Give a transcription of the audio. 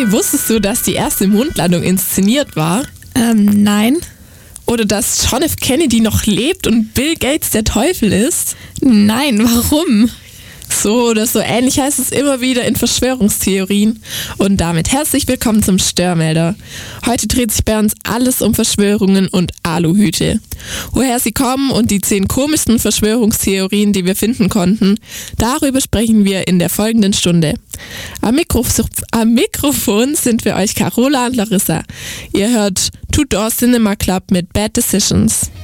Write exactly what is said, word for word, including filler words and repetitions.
Hey, wusstest du, dass die erste Mondlandung inszeniert war? Ähm, nein. Oder dass John F. Kennedy noch lebt und Bill Gates der Teufel ist? Nein, warum? So oder so ähnlich heißt es immer wieder in Verschwörungstheorien. Und damit herzlich willkommen zum Störmelder. Heute dreht sich bei uns alles um Verschwörungen und Aluhüte. Woher sie kommen und die zehn komischsten Verschwörungstheorien, die wir finden konnten, darüber sprechen wir in der folgenden Stunde. Am, Mikrof- am Mikrofon sind für euch Carola und Larissa. Ihr hört Two Door Cinema Club mit Bad Decisions.